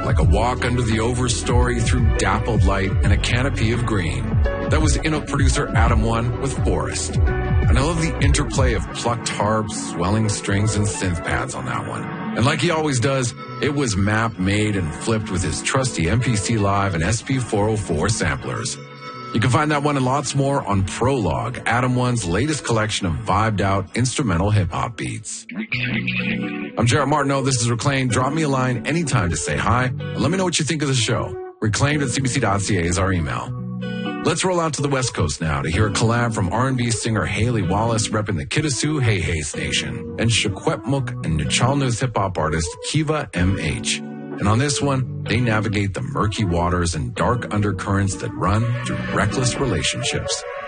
like a walk under the overstory through dappled light and a canopy of green. That was Inno producer Adam One with Forest. And I love the interplay of plucked harps, swelling strings, and synth pads on that one. And like he always does, it was mapped, made, and flipped with his trusty MPC Live and SP404 samplers. You can find that one and lots more on Prologue, Adam One's latest collection of vibed-out instrumental hip-hop beats. I'm Jarrett Martineau. This is Reclaimed. Drop me a line anytime to say hi, and let me know what you think of the show. Reclaimed@cbc.ca is our email. Let's roll out to the West Coast now to hear a collab from R&B singer Haley Wallace repping the Kitasoo Hey Hey Nation and Secwepemc and Nichalnu's hip-hop artist Kiva M.H. And on this one, they navigate the murky waters and dark undercurrents that run through reckless relationships.